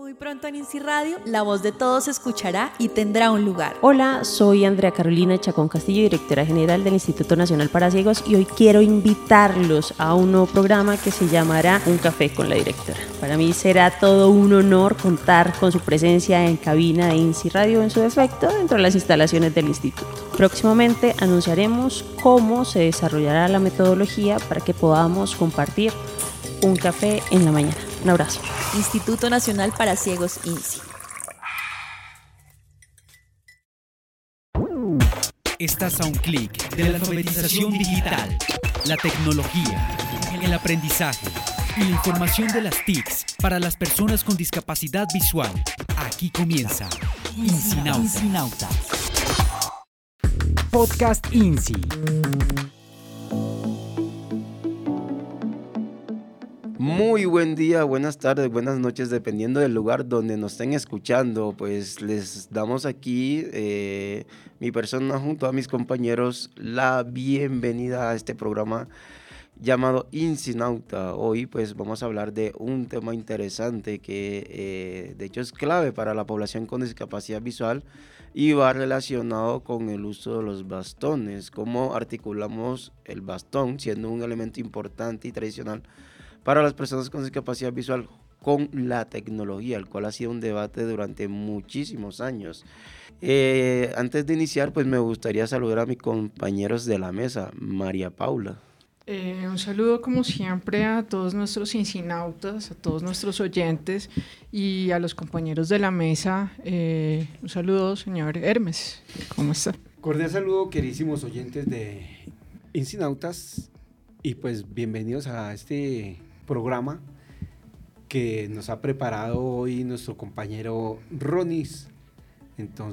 Muy pronto en INSI Radio, la voz de todos se escuchará y tendrá un lugar. Hola, soy Andrea Carolina Chacón Castillo, directora general del Instituto Nacional para Ciegos, y hoy quiero invitarlos a un nuevo programa que se llamará Un Café con la Directora. Para mí será todo un honor contar con su presencia en cabina de INSI Radio en su defecto dentro de las instalaciones del instituto. Próximamente anunciaremos cómo se desarrollará la metodología para que podamos compartir un café en la mañana. Un abrazo. Instituto Nacional para Ciegos INSI. Estás a un clic de la alfabetización digital, la tecnología, el aprendizaje y la información de las TICs para las personas con discapacidad visual. Aquí comienza INSInauta. Podcast INSI. Muy buen día, buenas tardes, buenas noches, dependiendo del lugar donde nos estén escuchando. Pues les damos aquí, mi persona junto a mis compañeros, la bienvenida a este programa llamado INSInauta. Hoy pues vamos a hablar de un tema interesante que de hecho es clave para la población con discapacidad visual y va relacionado con el uso de los bastones, cómo articulamos el bastón siendo un elemento importante y tradicional para las personas con discapacidad visual con la tecnología, el cual ha sido un debate durante muchísimos años. Antes de iniciar, pues me gustaría saludar a mis compañeros de la mesa. María Paula. Un saludo como siempre a todos nuestros insinautas, a todos nuestros oyentes y a los compañeros de la mesa. Un saludo, señor Hermes. ¿Cómo está? Cordial saludo, queridísimos oyentes de Insinautas, y pues bienvenidos a este programa que nos ha preparado hoy nuestro compañero Ronis. Entonces